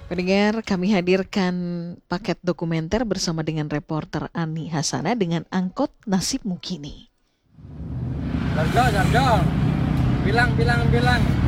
Pendengar, kami hadirkan paket dokumenter bersama dengan reporter Ani Hasana dengan Angkot Nasibmu Kini. Jarjol, jarjol. Bilang.